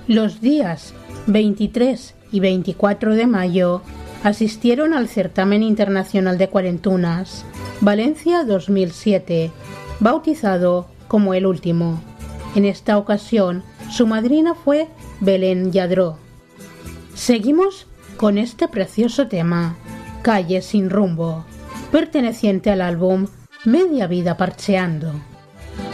Los días 23 y 24 de mayo asistieron al Certamen Internacional de Cuarentunas, Valencia 2007, bautizado como el último. En esta ocasión, su madrina fue Belén Lladró. Seguimos con este precioso tema, Calle sin rumbo, perteneciente al álbum Media vida parcheando.